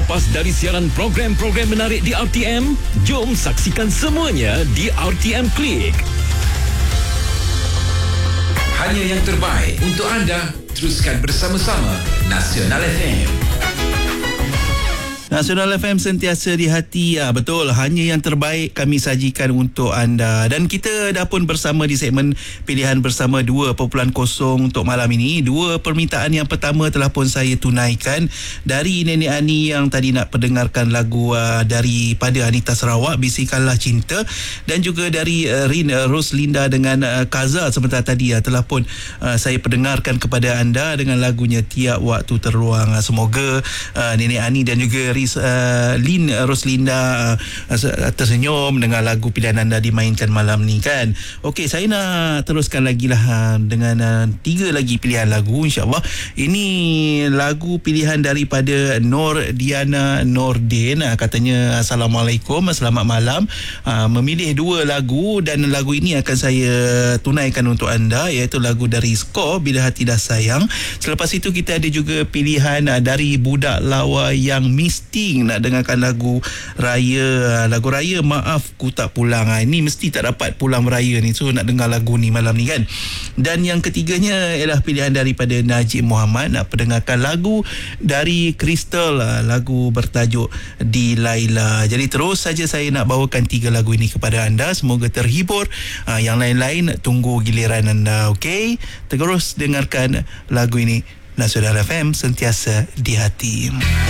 Terlepas dari siaran program-program menarik di RTM, jom saksikan semuanya di RTM Klik. Hanya yang terbaik untuk anda. Teruskan bersama-sama Nasional FM. Nasional FM sentiasa di hati. Betul, hanya yang terbaik kami sajikan untuk anda. Dan kita dah pun bersama di segmen pilihan bersama 2.0 untuk malam ini. Dua permintaan yang pertama telah pun saya tunaikan dari Nenek Ani yang tadi nak pendengarkan lagu daripada Anita Sarawak, Bisikanlah Cinta, dan juga dari Rin Roslinda dengan Kaza sebentar tadi telah pun saya pendengarkan kepada anda dengan lagunya Tiap Waktu Terluang. Semoga Nenek Ani dan juga Lin Roslinda tersenyum dengan lagu pilihan anda dimainkan malam ni kan. Okey, saya nak teruskan lagi lah dengan 3 lagi pilihan lagu, insyaAllah. Ini lagu pilihan daripada Nur Diana Nordin. Katanya Assalamualaikum, selamat malam. Memilih 2 lagu dan lagu ini akan saya tunaikan untuk anda, iaitu lagu dari Skor, Bila Hati Dah Sayang. Selepas itu kita ada juga pilihan dari Budak Lawa yang nak dengarkan lagu raya Maaf Ku Tak Pulang. Ini mesti tak dapat pulang beraya ni, so nak dengar lagu ni malam ni kan. Dan yang ketiganya ialah pilihan daripada Najib Muhammad, nak pendengarkan lagu dari Crystal, lagu bertajuk Di Laila. Jadi terus saja saya nak bawakan 3 lagu ini kepada anda, semoga terhibur. Yang lain-lain tunggu giliran anda. Okey, terus dengarkan lagu ini. Nasional FM sentiasa di hati.